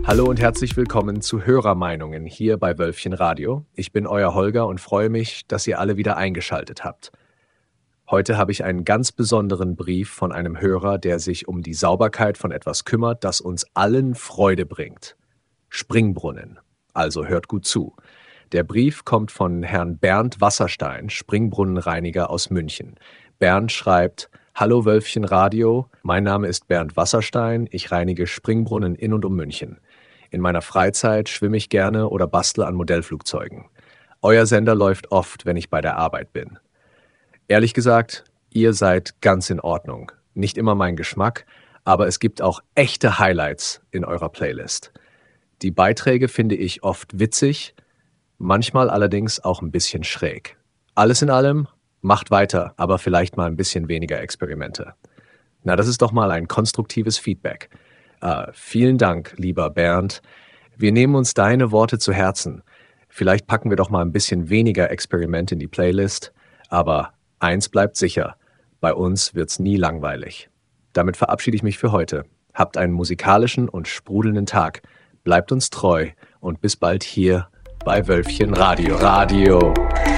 Hallo und herzlich willkommen zu Hörermeinungen hier bei Wölfchen Radio. Ich bin euer Holger und freue mich, dass ihr alle wieder eingeschaltet habt. Heute habe ich einen ganz besonderen Brief von einem Hörer, der sich um die Sauberkeit von etwas kümmert, das uns allen Freude bringt. Springbrunnen. Also hört gut zu. Der Brief kommt von Herrn Bernd Wasserstein, Springbrunnenreiniger aus München. Bernd schreibt: Hallo Wölfchen Radio, mein Name ist Bernd Wasserstein, ich reinige Springbrunnen in und um München. In meiner Freizeit schwimme ich gerne oder bastle an Modellflugzeugen. Euer Sender läuft oft, wenn ich bei der Arbeit bin. Ehrlich gesagt, ihr seid ganz in Ordnung. Nicht immer mein Geschmack, aber es gibt auch echte Highlights in eurer Playlist. Die Beiträge finde ich oft witzig, manchmal allerdings auch ein bisschen schräg. Alles in allem, macht weiter, aber vielleicht mal ein bisschen weniger Experimente. Na, das ist doch mal ein konstruktives Feedback. Vielen Dank, lieber Bernd. Wir nehmen uns deine Worte zu Herzen. Vielleicht packen wir doch mal ein bisschen weniger Experimente in die Playlist, aber eins bleibt sicher, bei uns wird's nie langweilig. Damit verabschiede ich mich für heute. Habt einen musikalischen und sprudelnden Tag. Bleibt uns treu und bis bald hier bei Wölfchen Radio.